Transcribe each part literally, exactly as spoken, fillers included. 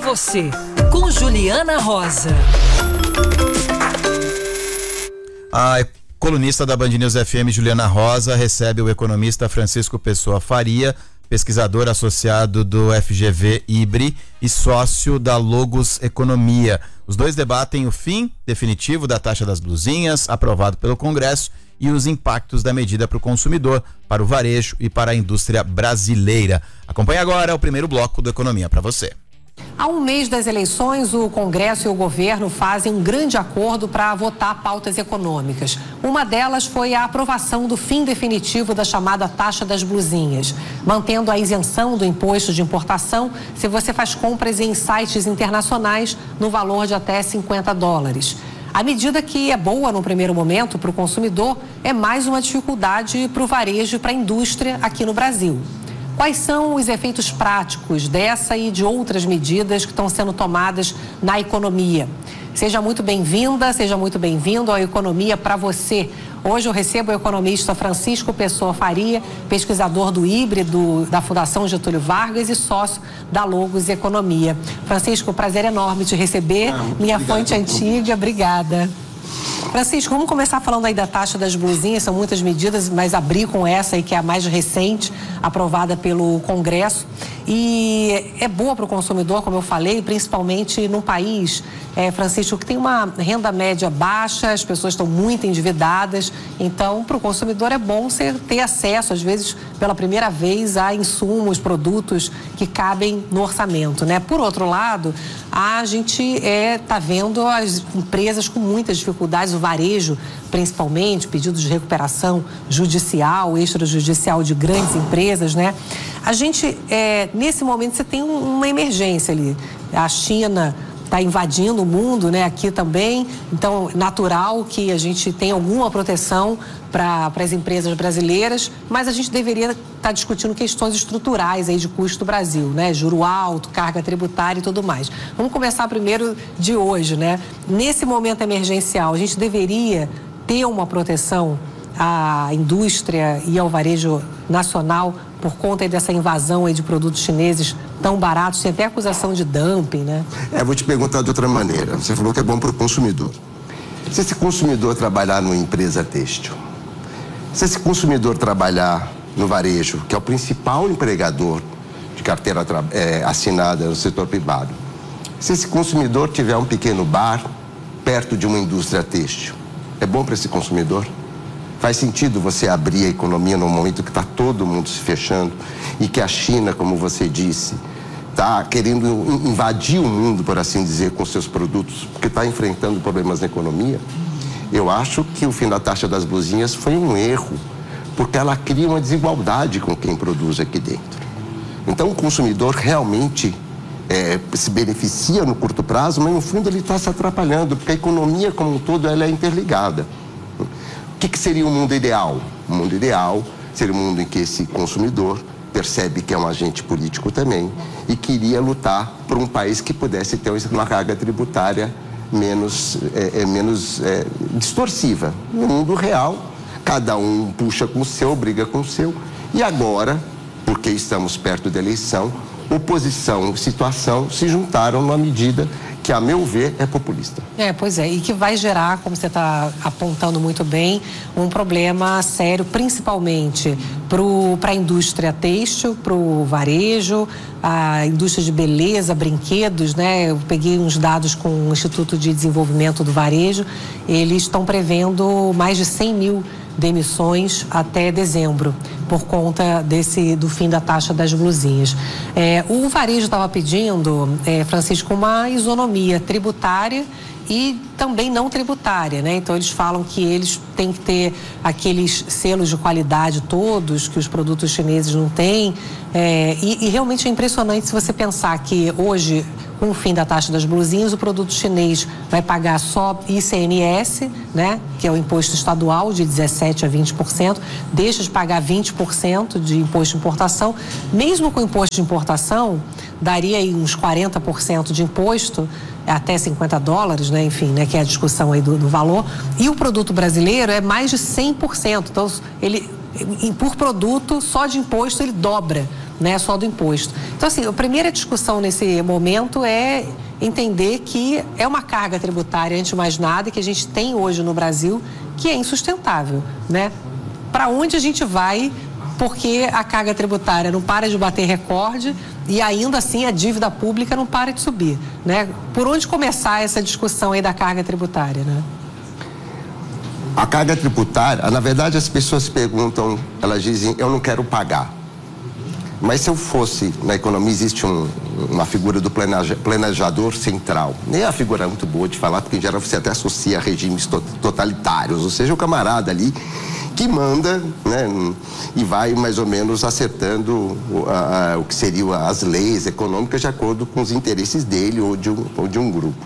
você, com Juliana Rosa. A colunista da Band News F M, Juliana Rosa, recebe o economista Francisco Pessoa Faria, pesquisador associado do F G V IBRE e sócio da Logos Economia. Os dois debatem o fim definitivo da taxa das blusinhas, aprovado pelo Congresso, e os impactos da medida para o consumidor, para o varejo e para a indústria brasileira. Acompanhe agora o primeiro bloco do Economia para você. Há um mês das eleições, o Congresso e o governo fazem um grande acordo para votar pautas econômicas. Uma delas foi a aprovação do fim definitivo da chamada taxa das blusinhas, mantendo a isenção do imposto de importação se você faz compras em sites internacionais no valor de até cinquenta dólares. A medida, que é boa no primeiro momento para o consumidor, é mais uma dificuldade para o varejo e para a indústria aqui no Brasil. Quais são os efeitos práticos dessa e de outras medidas que estão sendo tomadas na economia? Seja muito bem-vinda, seja muito bem-vindo à Economia para você. Hoje eu recebo o economista Francisco Pessoa Faria, pesquisador do IBRE, do, da Fundação Getúlio Vargas e sócio da Logos Economia. Francisco, prazer enorme te receber, ah, minha obrigado. Fonte antiga, obrigada. Francisco, vamos começar falando aí da taxa das blusinhas. São muitas medidas, mas abrir com essa aí, que é a mais recente, aprovada pelo Congresso. E é boa para o consumidor, como eu falei, principalmente num país, é, Francisco, que tem uma renda média baixa, as pessoas estão muito endividadas. Então, para o consumidor é bom você ter acesso, às vezes, pela primeira vez, a insumos, produtos que cabem no orçamento, né? Por outro lado, a gente está é, vendo as empresas com muitas dificuldades, o varejo, principalmente, pedidos de recuperação judicial, extrajudicial de grandes empresas, né? A gente, é, nesse momento, você tem uma emergência ali. A China está invadindo o mundo, né? Aqui também. Então, natural que a gente tenha alguma proteção para as empresas brasileiras, mas a gente deveria estar discutindo questões estruturais aí de custo do Brasil, né? Juro alto, carga tributária e tudo mais. Vamos começar primeiro de hoje, né? Nesse momento emergencial, a gente deveria ter uma proteção à indústria e ao varejo nacional por conta aí dessa invasão aí de produtos chineses tão baratos, tem até acusação de dumping, né? É, vou te perguntar de outra maneira. Você falou que é bom para o consumidor. Se esse consumidor trabalhar numa empresa têxtil, se esse consumidor trabalhar no varejo, que é o principal empregador de carteira é, assinada no setor privado, se esse consumidor tiver um pequeno bar perto de uma indústria têxtil, é bom para esse consumidor? Faz sentido você abrir a economia no momento que está todo mundo se fechando e que a China, como você disse, está querendo invadir o mundo, por assim dizer, com seus produtos, porque está enfrentando problemas na economia? Eu acho que o fim da taxa das blusinhas foi um erro, porque ela cria uma desigualdade com quem produz aqui dentro. Então o consumidor realmente é, se beneficia no curto prazo, mas no fundo ele está se atrapalhando, porque a economia como um todo ela é interligada. O que, que seria o mundo ideal? O mundo ideal seria um mundo em que esse consumidor percebe que é um agente político também e queria lutar por um país que pudesse ter uma carga tributária menos, é, é, menos é, distorsiva. No mundo real, cada um puxa com o seu, briga com o seu. E agora, porque estamos perto da eleição, oposição e situação se juntaram numa medida que, a meu ver, é populista. É, pois é, e que vai gerar, como você está apontando muito bem, um problema sério, principalmente para a indústria têxtil, para o varejo, a indústria de beleza, brinquedos, né? Eu peguei uns dados com o Instituto de Desenvolvimento do Varejo, eles estão prevendo mais de cem mil demissões até dezembro, por conta desse, do fim da taxa das blusinhas. É, o varejo estava pedindo, é, Francisco, uma isonomia tributária e também não tributária, né? Então eles falam que eles têm que ter aqueles selos de qualidade todos que os produtos chineses não têm, é, e, e realmente é impressionante se você pensar que hoje, com o fim da taxa das blusinhas, o produto chinês vai pagar só I C M S, né, que é o imposto estadual de dezessete a vinte por cento, deixa de pagar vinte por cento de imposto de importação. Mesmo com imposto de importação, daria aí uns quarenta por cento de imposto, até cinquenta dólares, né, enfim, né, que é a discussão aí do, do valor. E o produto brasileiro é mais de cem por cento. Então, ele, por produto, só de imposto, ele dobra né, só do imposto. Então, assim, a primeira discussão nesse momento é entender que é uma carga tributária, antes de mais nada, que a gente tem hoje no Brasil, que é insustentável, né? Para onde a gente vai, porque a carga tributária não para de bater recorde e ainda assim a dívida pública não para de subir, né? Por onde começar essa discussão aí da carga tributária, né? A carga tributária, na verdade as pessoas perguntam, elas dizem, eu não quero pagar. Mas se eu fosse, na economia existe um, uma figura do planejador central. Nem a figura é muito boa de falar, porque em geral você até associa a regimes totalitários, ou seja, o camarada ali que manda, né, e vai mais ou menos acertando o, a, a, o que seriam as leis econômicas de acordo com os interesses dele ou de um, ou de um grupo.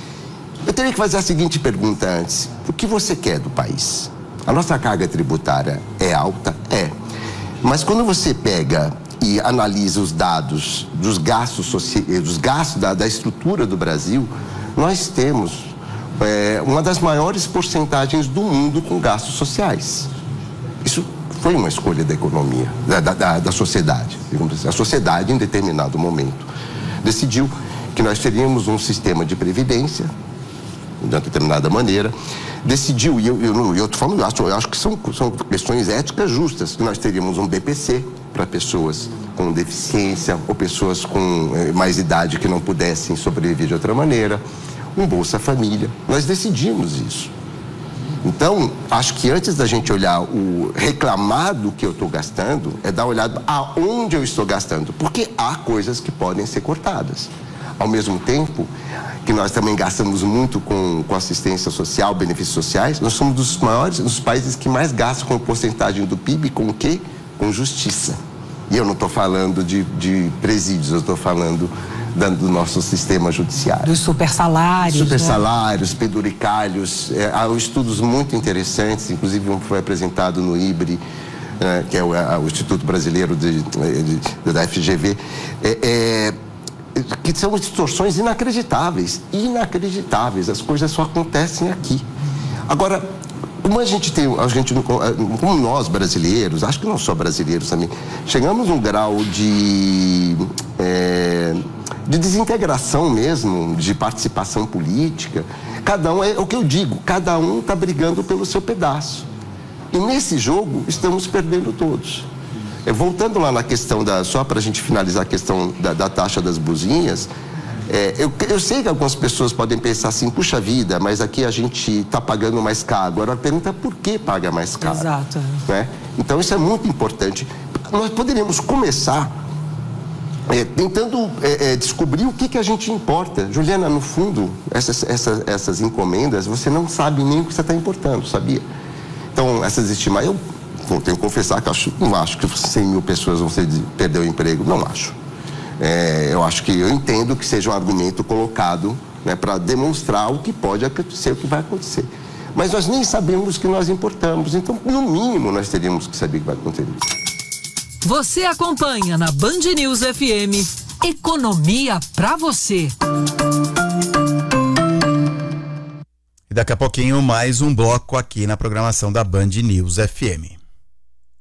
Eu teria que fazer a seguinte pergunta antes: o que você quer do país? A nossa carga tributária é alta? É. Mas quando você pega e analisa os dados dos gastos, soci... dos gastos da, da estrutura do Brasil, nós temos é, uma das maiores porcentagens do mundo com gastos sociais. Isso foi uma escolha da economia, da, da, da sociedade. A sociedade, em determinado momento, decidiu que nós teríamos um sistema de previdência, de uma determinada maneira, decidiu, e eu estou eu, eu falando, eu acho, eu acho que são, são questões éticas justas, que nós teríamos um B P C para pessoas com deficiência ou pessoas com eh, mais idade que não pudessem sobreviver de outra maneira, um Bolsa Família. Nós decidimos isso. Então, acho que antes da gente olhar o reclamar do que eu estou gastando, é dar uma olhada aonde eu estou gastando, porque há coisas que podem ser cortadas. Ao mesmo tempo que nós também gastamos muito com, com assistência social, benefícios sociais, nós somos dos maiores, dos países que mais gastam com porcentagem do P I B, com o quê? Com justiça. E eu não estou falando de, de presídios, eu estou falando da, do nosso sistema judiciário. Dos super salários. Super né? salários, penduricalhos, é, há estudos muito interessantes, inclusive um foi apresentado no I B R I, é, que é o, a, o Instituto Brasileiro de, de, da F G V, é, é, que são distorções inacreditáveis, inacreditáveis, as coisas só acontecem aqui. Agora, como a gente tem, a gente, como nós brasileiros, acho que não só brasileiros também, chegamos num grau de, é, de desintegração mesmo, de participação política, cada um, é o que eu digo, cada um está brigando pelo seu pedaço. E nesse jogo, estamos perdendo todos. Voltando lá na questão da, só para a gente finalizar a questão da, da taxa das buzinhas, é, eu, eu sei que algumas pessoas podem pensar assim, puxa vida, mas aqui a gente está pagando mais caro. Agora a pergunta é por que paga mais caro? Exato. Né? Então isso é muito importante. Nós poderíamos começar é, tentando é, é, descobrir o que, que a gente importa. Juliana, no fundo, essas, essas, essas encomendas, você não sabe nem o que você está importando, sabia? Então, essas estimações... Eu tenho que confessar que eu acho, não acho que cem mil pessoas vão ser, perder o emprego, não acho. É, eu acho que eu entendo que seja um argumento colocado, né, para demonstrar o que pode acontecer, o que vai acontecer. Mas nós nem sabemos o que nós importamos, então, no mínimo, nós teríamos que saber o que vai acontecer. Você acompanha na Band News F M Economia pra você. E daqui a pouquinho mais um bloco aqui na programação da Band News F M.